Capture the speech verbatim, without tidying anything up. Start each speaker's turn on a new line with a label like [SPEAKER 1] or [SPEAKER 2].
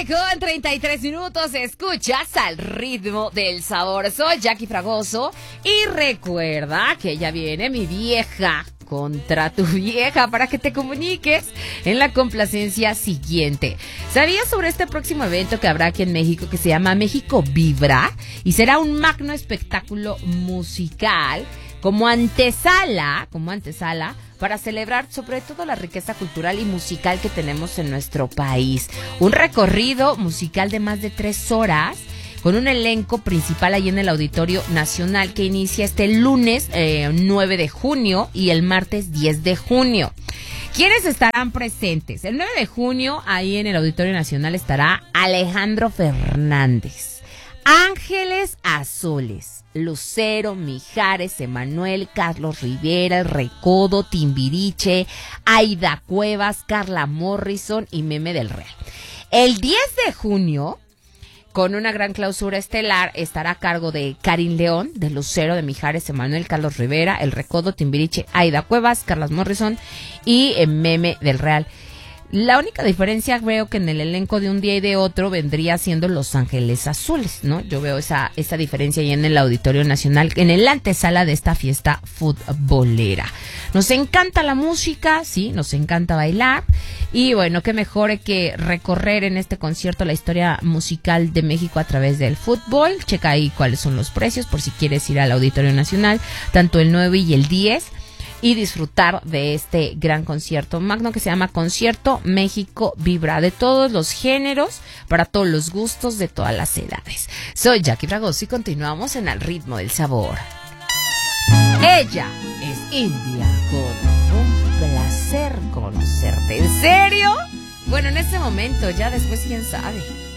[SPEAKER 1] tarde con treinta y tres minutos, escuchas Al Ritmo del Sabor. Soy Jackie Fragoso y recuerda que ya viene mi vieja contra tu vieja para que te comuniques en la complacencia siguiente. ¿Sabías sobre este próximo evento que habrá aquí en México que se llama México Vibra? Y será un magno espectáculo musical como antesala, como antesala para celebrar sobre todo la riqueza cultural y musical que tenemos en nuestro país. Un recorrido musical de más de tres horas con un elenco principal ahí en el Auditorio Nacional que inicia este lunes eh, nueve de junio y el martes diez de junio. ¿Quiénes estarán presentes? El nueve de junio ahí en el Auditorio Nacional estará Alejandro Fernández, Ángeles Azules, Lucero, Mijares, Emanuel, Carlos Rivera, El Recodo, Timbiriche, Aida Cuevas, Carla Morrison y Meme del Real. El diez de junio, con una gran clausura estelar, estará a cargo de Karin León, de Lucero, de Mijares, Emanuel, Carlos Rivera, El Recodo, Timbiriche, Aida Cuevas, Carla Morrison y Meme del Real. La única diferencia veo que en el elenco de un día y de otro vendría siendo Los Ángeles Azules, ¿no? Yo veo esa, esa diferencia ahí en el Auditorio Nacional, en el antesala de esta fiesta futbolera. Nos encanta la música, sí, nos encanta bailar y bueno, qué mejor que recorrer en este concierto la historia musical de México a través del fútbol. Checa ahí cuáles son los precios por si quieres ir al Auditorio Nacional, tanto el nueve y el diez. Y disfrutar de este gran concierto magno que se llama Concierto México Vibra, de todos los géneros, para todos los gustos, de todas las edades. Soy Jackie Fragoso y continuamos en Al Ritmo del Sabor. Ella es India, con un placer conocerte. ¿En serio? Bueno, en este momento, ya después quién sabe.